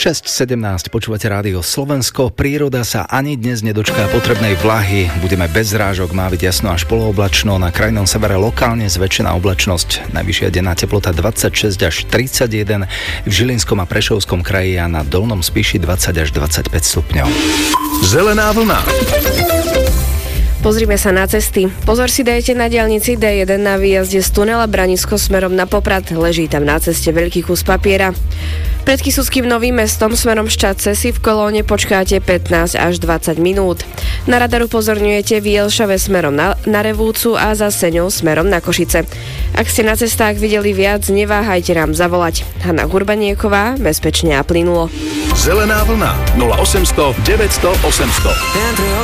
6:17, počúvate rádio Slovensko. Príroda sa ani dnes nedočká potrebnej vlahy. Budeme bez zrážok, má byť jasno až polooblačno. Na krajnom severe lokálne zväčšená oblačnosť. Najvyššia denná teplota 26 až 31. V Žilinskom a Prešovskom kraji a na Dolnom Spiši 20 až 25 stupňov. Zelená vlna. Pozrime sa na cesty. Pozor si dajte na diaľnici D1 na výjazde z tunela Branisko smerom na Poprad. Leží tam na ceste veľký kus papiera. Pred Kysuckým Novým Mestom smerom Šťadce si v kolóne počkáte 15 až 20 minút. Na radaru upozorňujete v Jelšave smerom na Revúcu a za Seňou smerom na Košice. Ak ste na cestách videli viac, neváhajte nám zavolať. Hanna Hurbanieková, bezpečne a plynulo. Zelená vlna 0800 900 800.